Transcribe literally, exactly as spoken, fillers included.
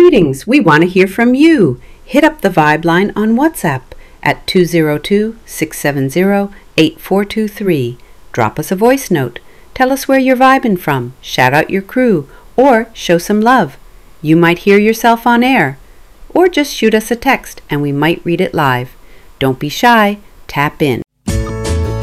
Greetings, we want to hear from you. Hit up the Vibe line on WhatsApp at two zero two, six seven zero, eight four two three. Drop us a voice note. Tell us where you're vibing from, shout out your crew, or show some love. You might hear yourself on air. Or just shoot us a text and we might read it live. Don't be shy, tap in.